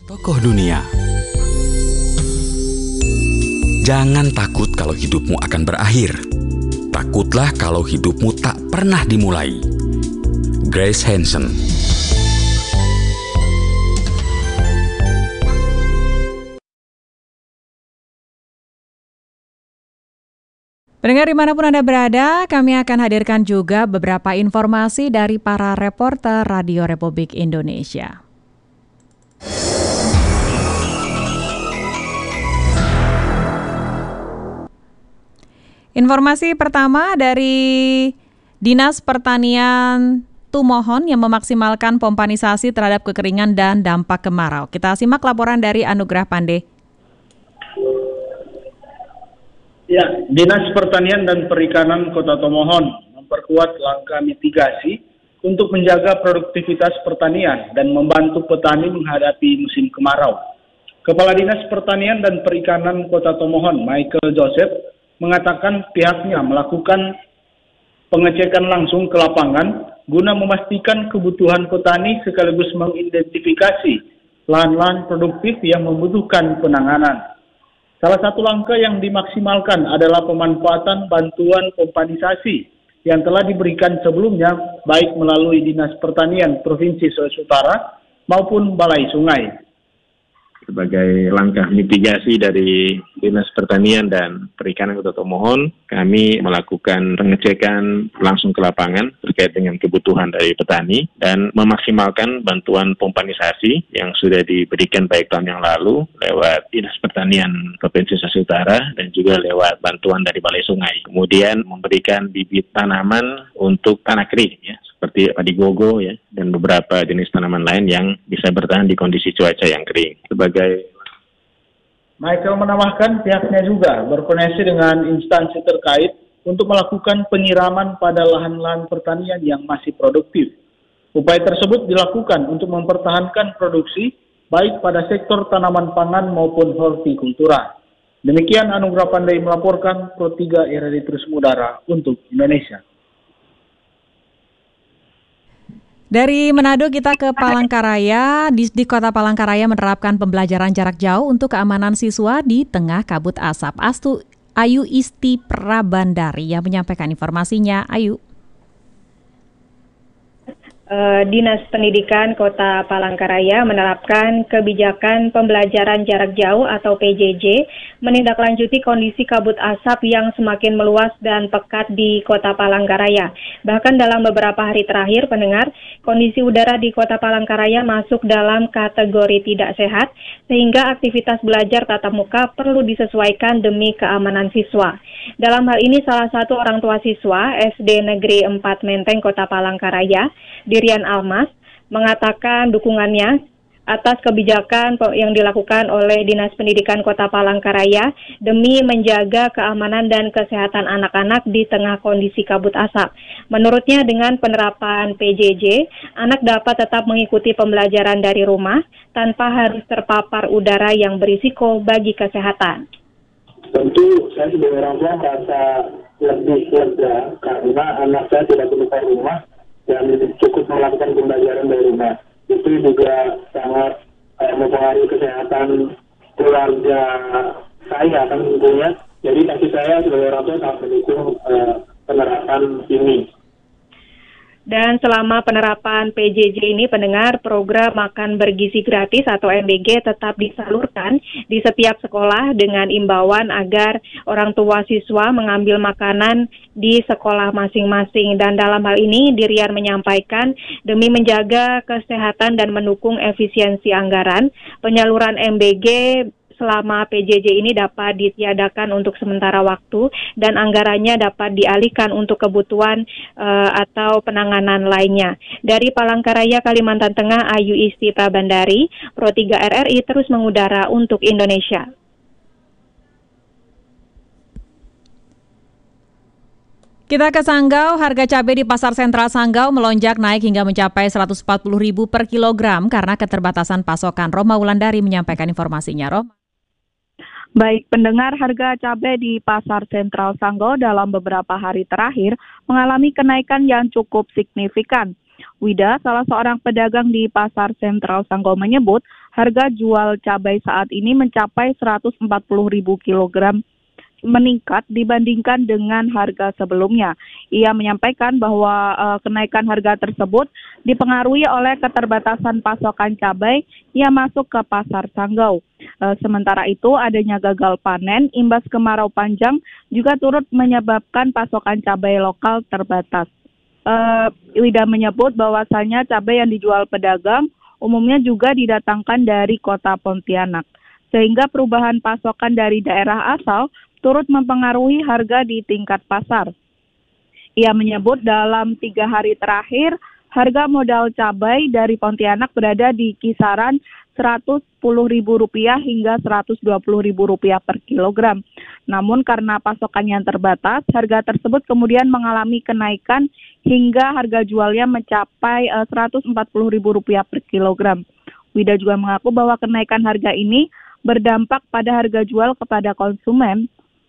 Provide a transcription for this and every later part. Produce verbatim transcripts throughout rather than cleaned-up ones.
Tokoh dunia. Jangan takut kalau hidupmu akan berakhir. Takutlah kalau hidupmu tak pernah dimulai. Grace Hansen. Pendengar dimanapun Anda berada, kami akan hadirkan juga beberapa informasi dari para reporter Radio Republik Indonesia. Informasi pertama dari Dinas Pertanian Tumohon yang memaksimalkan pompanisasi terhadap kekeringan dan dampak kemarau. Kita simak laporan dari Anugrah Pande. Ya, Dinas Pertanian dan Perikanan Kota Tomohon memperkuat langkah mitigasi untuk menjaga produktivitas pertanian dan membantu petani menghadapi musim kemarau. Kepala Dinas Pertanian dan Perikanan Kota Tomohon, Michael Joseph, mengatakan pihaknya melakukan pengecekan langsung ke lapangan guna memastikan kebutuhan petani sekaligus mengidentifikasi lahan-lahan produktif yang membutuhkan penanganan. Salah satu langkah yang dimaksimalkan adalah pemanfaatan bantuan pompanisasi yang telah diberikan sebelumnya baik melalui Dinas Pertanian Provinsi Sulawesi Utara maupun Balai Sungai. Sebagai langkah mitigasi dari Dinas Pertanian dan Perikanan Kota Tomohon, kami melakukan pengecekan langsung ke lapangan terkait dengan kebutuhan dari petani dan memaksimalkan bantuan pompanisasi yang sudah diberikan baik tahun yang lalu lewat Dinas Pertanian Provinsi Sulawesi Utara dan juga lewat bantuan dari Balai Sungai. Kemudian memberikan bibit tanaman untuk tanah kering, ya, seperti padi gogo, ya, dan beberapa jenis tanaman lain yang bisa bertahan di kondisi cuaca yang kering. Sebagai Michael menambahkan pihaknya juga berkoordinasi dengan instansi terkait untuk melakukan penyiraman pada lahan-lahan pertanian yang masih produktif. Upaya tersebut dilakukan untuk mempertahankan produksi baik pada sektor tanaman pangan maupun hortikultura. Demikian Anugrah Pandai melaporkan Pro tiga R R I Terus Mudara untuk Indonesia. Dari Manado kita ke Palangkaraya. Di, di Kota Palangkaraya menerapkan pembelajaran jarak jauh untuk keamanan siswa di tengah kabut asap. Astu Ayu Isti Prabandari yang menyampaikan informasinya. Ayu. Uh, Dinas Pendidikan Kota Palangkaraya menerapkan kebijakan pembelajaran jarak jauh atau P J J menindaklanjuti kondisi kabut asap yang semakin meluas dan pekat di Kota Palangkaraya. Bahkan dalam beberapa hari terakhir, pendengar, kondisi udara di Kota Palangkaraya masuk dalam kategori tidak sehat, sehingga aktivitas belajar tatap muka perlu disesuaikan demi keamanan siswa. Dalam hal ini, salah satu orang tua siswa S D Negeri empat Menteng Kota Palangkaraya, Dirian Almas, mengatakan dukungannya atas kebijakan yang dilakukan oleh Dinas Pendidikan Kota Palangkaraya demi menjaga keamanan dan kesehatan anak-anak di tengah kondisi kabut asap. Menurutnya, dengan penerapan P J J, anak dapat tetap mengikuti pembelajaran dari rumah tanpa harus terpapar udara yang berisiko bagi kesehatan. Tentu saya sebagai orang tua merasa lebih lega karena anak saya tidak perlu keluar rumah dan cukup melakukan pembelajaran dari rumah. Itu juga sangat uh, mempengaruhi kesehatan keluarga saya kan tentunya. Jadi bagi saya sebagai orang tua sangat mendukung uh, penerapan ini. Dan selama penerapan P J J ini, pendengar, program makan bergizi gratis atau M B G tetap disalurkan di setiap sekolah dengan imbauan agar orang tua siswa mengambil makanan di sekolah masing-masing. Dan dalam hal ini, Dirian menyampaikan demi menjaga kesehatan dan mendukung efisiensi anggaran, penyaluran M B G selama P J J ini dapat ditiadakan untuk sementara waktu dan anggarannya dapat dialihkan untuk kebutuhan uh, atau penanganan lainnya. Dari Palangkaraya, Kalimantan Tengah, Ayu Isti Prabandari, Pro tiga R R I terus mengudara untuk Indonesia. Kita ke Sanggau, harga cabai di Pasar Sentral Sanggau melonjak naik hingga mencapai seratus empat puluh ribu rupiah per kilogram karena keterbatasan pasokan. Roma Wulandari menyampaikan informasinya, Roma. Baik pendengar, harga cabai di Pasar Sentral Sanggau dalam beberapa hari terakhir mengalami kenaikan yang cukup signifikan. Wida, salah seorang pedagang di Pasar Sentral Sanggau menyebut harga jual cabai saat ini mencapai seratus empat puluh ribu kilogram meningkat dibandingkan dengan harga sebelumnya. Ia menyampaikan bahwa uh, kenaikan harga tersebut dipengaruhi oleh keterbatasan pasokan cabai yang masuk ke Pasar Sanggau. Uh, sementara itu, adanya gagal panen imbas kemarau panjang juga turut menyebabkan pasokan cabai lokal terbatas. Uh, Wida menyebut bahwasanya cabai yang dijual pedagang umumnya juga didatangkan dari kota Pontianak, sehingga perubahan pasokan dari daerah asal turut mempengaruhi harga di tingkat pasar. Ia menyebut dalam tiga hari terakhir, harga modal cabai dari Pontianak berada di kisaran seratus sepuluh ribu rupiah hingga seratus dua puluh ribu rupiah per kilogram. Namun karena pasokannya yang terbatas, harga tersebut kemudian mengalami kenaikan hingga harga jualnya mencapai uh, seratus empat puluh ribu rupiah per kilogram. Wida juga mengaku bahwa kenaikan harga ini berdampak pada harga jual kepada konsumen.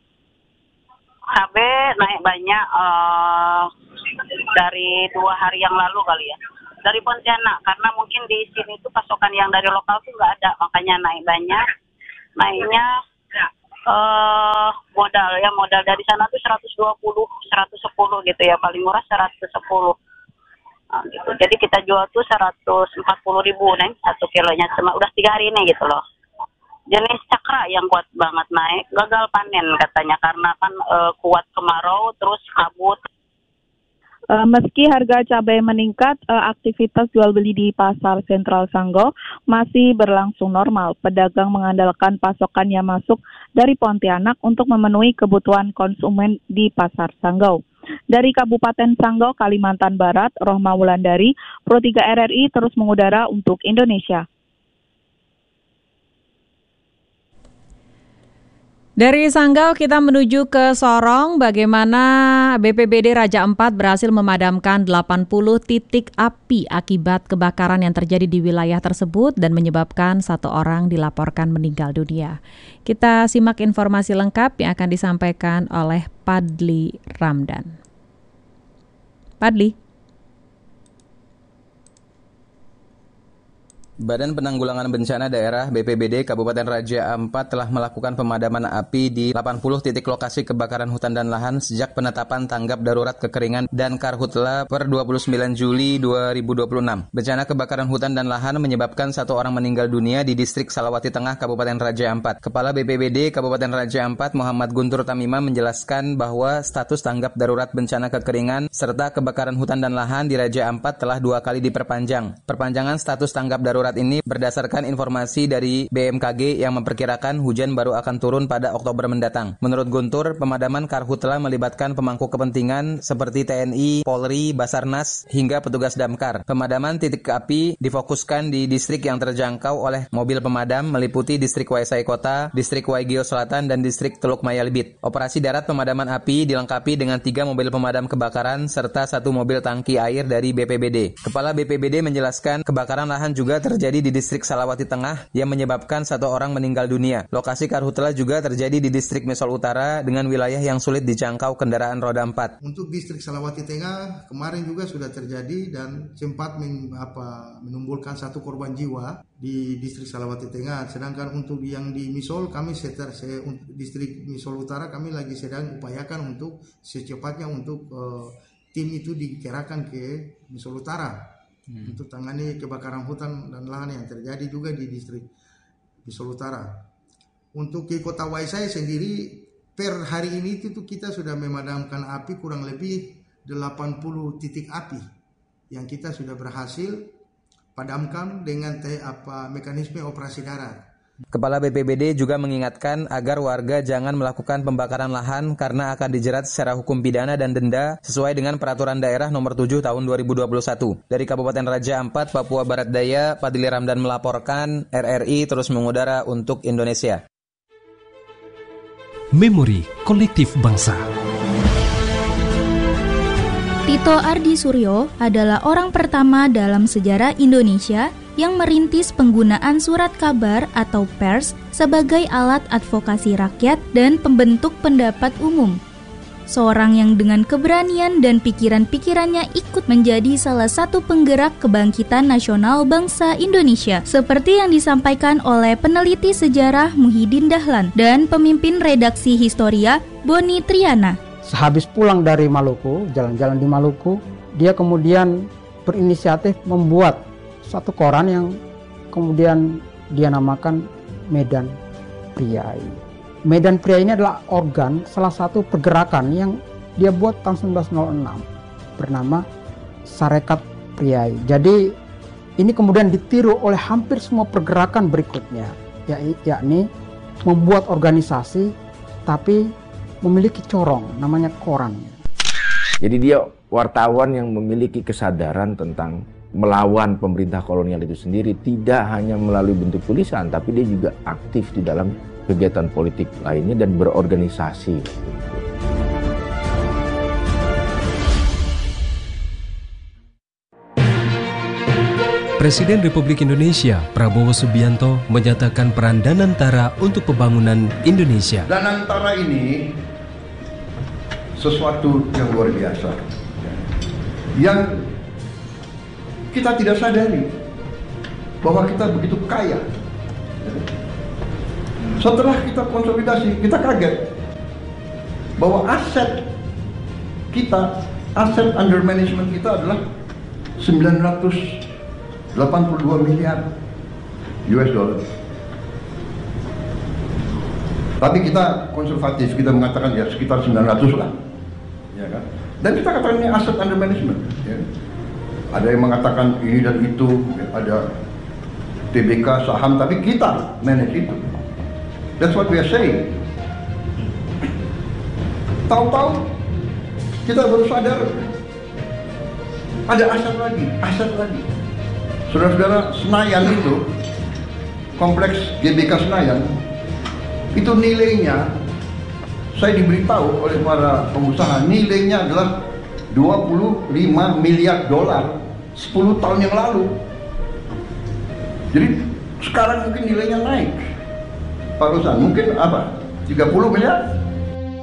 Cabai naik banyak uh, dari dua hari yang lalu kali ya, dari Pontianak, karena mungkin di sini tuh pasokan yang dari lokal tuh nggak ada, makanya naik banyak. Naiknya uh, modal ya, modal dari sana tuh seratus dua puluh, seratus sepuluh gitu ya, paling murah seratus sepuluh. Nah, gitu. Jadi kita jual tuh seratus empat puluh ribu nih satu kilonya, cuma udah tiga hari ini gitu loh. Jenis cakra yang kuat banget naik, gagal panen katanya karena kan e, kuat kemarau terus kabut. E, meski harga cabai meningkat, e, aktivitas jual beli di Pasar Sentral Sanggau masih berlangsung normal. Pedagang mengandalkan pasokan yang masuk dari Pontianak untuk memenuhi kebutuhan konsumen di Pasar Sanggau. Dari Kabupaten Sanggau, Kalimantan Barat, Rohma Wulandari, Pro tiga R R I terus mengudara untuk Indonesia. Dari Sanggau kita menuju ke Sorong, bagaimana B P B D Raja Ampat berhasil memadamkan delapan puluh titik api akibat kebakaran yang terjadi di wilayah tersebut dan menyebabkan satu orang dilaporkan meninggal dunia. Kita simak informasi lengkap yang akan disampaikan oleh Padli Ramdan. Padli. Badan Penanggulangan Bencana Daerah B P B D Kabupaten Raja Ampat telah melakukan pemadaman api di delapan puluh titik lokasi kebakaran hutan dan lahan sejak penetapan tanggap darurat kekeringan dan karhutla per dua puluh sembilan Juli dua ribu dua puluh enam. Bencana kebakaran hutan dan lahan menyebabkan satu orang meninggal dunia di distrik Salawati Tengah Kabupaten Raja Ampat. Kepala B P B D Kabupaten Raja Ampat Muhammad Guntur Tamima menjelaskan bahwa status tanggap darurat bencana kekeringan serta kebakaran hutan dan lahan di Raja Ampat telah dua kali diperpanjang. Perpanjangan status tanggap darurat ini berdasarkan informasi dari B M K G yang memperkirakan hujan baru akan turun pada Oktober mendatang. Menurut Guntur, pemadaman karhutla melibatkan pemangku kepentingan seperti T N I, Polri, Basarnas, hingga petugas damkar. Pemadaman titik api difokuskan di distrik yang terjangkau oleh mobil pemadam meliputi distrik Waisai Kota, distrik Waigeo Selatan, dan distrik Teluk Maya Libit. Operasi darat pemadaman api dilengkapi dengan tiga mobil pemadam kebakaran serta satu mobil tangki air dari B P B D. Kepala B P B D menjelaskan kebakaran lahan juga terjadi terjadi di distrik Salawati Tengah yang menyebabkan satu orang meninggal dunia. Lokasi karhutla juga terjadi di distrik Misol Utara dengan wilayah yang sulit dijangkau kendaraan roda empat. Untuk distrik Salawati Tengah kemarin juga sudah terjadi dan sempat men, apa, menimbulkan satu korban jiwa di distrik Salawati Tengah. Sedangkan untuk yang di Misol kami seter, se, untuk distrik Misol Utara kami lagi sedang upayakan untuk secepatnya untuk uh, tim itu dikerahkan ke Misol Utara. Hmm. Untuk tangani kebakaran hutan dan lahan yang terjadi juga di distrik Misol Utara. Untuk di kota Waisai sendiri per hari ini itu kita sudah memadamkan api kurang lebih delapan puluh titik api yang kita sudah berhasil padamkan dengan te, apa, mekanisme operasi darat. Kepala B P B D juga mengingatkan agar warga jangan melakukan pembakaran lahan karena akan dijerat secara hukum pidana dan denda sesuai dengan Peraturan Daerah Nomor tujuh Tahun dua ribu dua puluh satu. Dari Kabupaten Raja Ampat, Papua Barat Daya, Padli Ramdan melaporkan, R R I terus mengudara untuk Indonesia. Memori Kolektif Bangsa. Tito Ardi Suryo adalah orang pertama dalam sejarah Indonesia yang merintis penggunaan surat kabar atau pers sebagai alat advokasi rakyat dan pembentuk pendapat umum. seorang yang dengan keberanian dan pikiran-pikirannya ikut menjadi salah satu penggerak kebangkitan nasional bangsa Indonesia, seperti yang disampaikan oleh peneliti sejarah Muhyiddin Dahlan dan pemimpin redaksi Historia Boni Triana. Sehabis pulang dari Maluku, jalan-jalan di Maluku, dia kemudian berinisiatif membuat satu koran yang kemudian dia namakan Medan Priai. Medan Priai ini adalah organ salah satu pergerakan yang dia buat tahun seribu sembilan ratus enam bernama Sarekat Priai. Jadi ini kemudian ditiru oleh hampir semua pergerakan berikutnya, yakni membuat organisasi tapi memiliki corong, namanya koran. Jadi dia wartawan yang memiliki kesadaran tentang melawan pemerintah kolonial itu sendiri, tidak hanya melalui bentuk tulisan, tapi dia juga aktif di dalam kegiatan politik lainnya dan berorganisasi. Presiden Republik Indonesia Prabowo Subianto menyatakan peran Danantara untuk pembangunan Indonesia. Danantara ini sesuatu yang luar biasa, yang kita tidak sadari bahwa kita begitu kaya. Setelah kita konsolidasi, kita kaget bahwa aset kita, aset under management kita adalah sembilan ratus delapan puluh dua miliar U S dollar. Tapi kita konservatif, kita mengatakan ya sekitar sembilan ratus lah, ya kan? Dan kita katakan ini aset under management. Ya. Ada yang mengatakan ini dan itu, ya, ada T B K saham, tapi kita manage itu. That's what we are saying. Tahu-tahu kita baru sadar ada aset lagi, aset lagi. Saudara-saudara, Senayan itu, kompleks G B K Senayan, itu nilainya, saya diberitahu oleh para pengusaha, nilainya adalah dua puluh lima miliar dolar sepuluh tahun yang lalu. Jadi sekarang mungkin nilainya naik. Pak Rusan, mungkin apa? tiga puluh miliar?